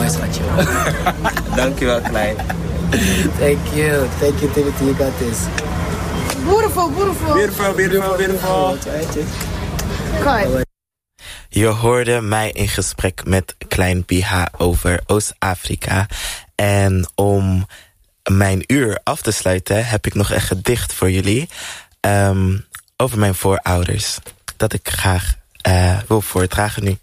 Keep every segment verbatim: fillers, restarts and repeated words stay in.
schatje. Dankjewel, Klein. Thank you. Thank you, Timothy. You got this. Beautiful, beautiful. Beautiful, beautiful, beautiful. Kijk. Je hoorde mij in gesprek met Klein B H over Oost-Afrika. En om mijn uur af te sluiten heb ik nog een gedicht voor jullie. Um, over mijn voorouders. Dat ik graag uh, wil voordragen nu.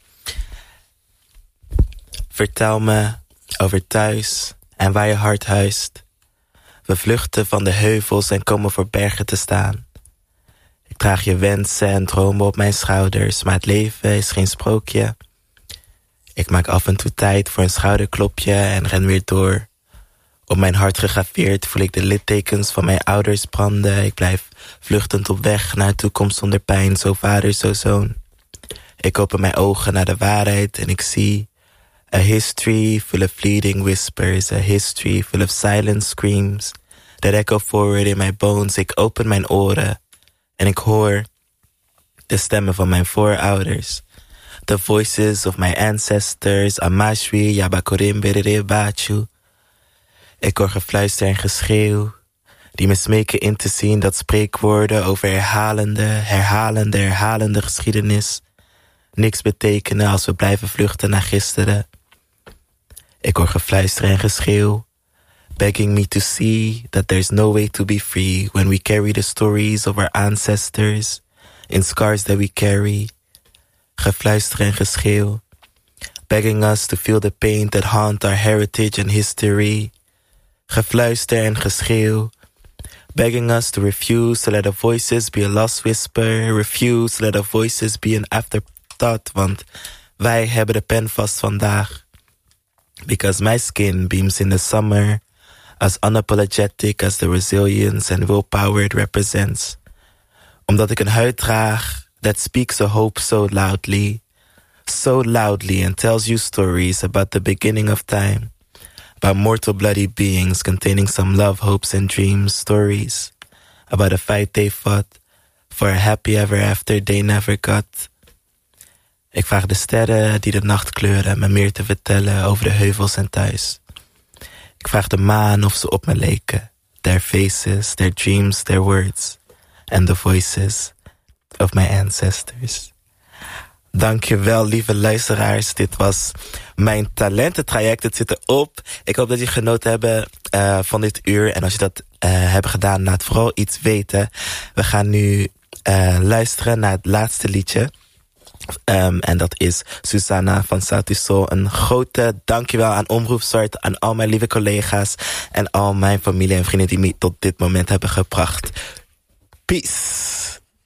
Vertel me over thuis en waar je hart huist. We vluchten van de heuvels en komen voor bergen te staan. Ik draag je wensen en dromen op mijn schouders, maar het leven is geen sprookje. Ik maak af en toe tijd voor een schouderklopje en ren weer door. Op mijn hart gegraveerd voel ik de littekens van mijn ouders branden. Ik blijf vluchtend op weg naar een toekomst zonder pijn, zo vader, zo zoon. Ik open mijn ogen naar de waarheid en ik zie a history full of fleeting whispers, a history full of silent screams that echo forward in my bones. Ik open mijn oren en ik hoor de stemmen van mijn voorouders. The voices of my ancestors, Amashwi, Yabakorim, Berere, Bachu. Ik hoor gefluister en geschreeuw, die me smeken in te zien dat spreekwoorden over herhalende, herhalende, herhalende geschiedenis niks betekenen als we blijven vluchten naar gisteren. Ik hoor gefluister en geschreeuw, begging me to see that there's no way to be free when we carry the stories of our ancestors in scars that we carry. Gefluister en geschreeuw, begging us to feel the pain that haunt our heritage and history. Gefluister en geschreeuw, begging us to refuse to let our voices be a lost whisper, refuse to let our voices be an afterthought, want wij hebben de pen vast vandaag. Because my skin beams in the summer, as unapologetic as the resilience and willpower it represents. Omdat ik een huid draag that speaks a hope so loudly, so loudly and tells you stories about the beginning of time. About mortal bloody beings containing some love, hopes and dreams, stories about a fight they fought for a happy ever after they never got. Ik vraag de sterren die de nacht kleuren me meer te vertellen over de heuvels en thuis. Ik vraag de maan of ze op me leken, their faces, their dreams, their words and the voices of my ancestors. Dankjewel, lieve luisteraars. Dit was mijn talententraject. Het zit erop. Ik hoop dat jullie genoten hebben uh, van dit uur. En als je dat uh, hebt gedaan, laat vooral iets weten. We gaan nu uh, luisteren naar het laatste liedje. Um, en dat is Susanna van Sautisol. Een grote dankjewel aan Omroep Zwart, aan al mijn lieve collega's en al mijn familie en vrienden die me tot dit moment hebben gebracht. Peace.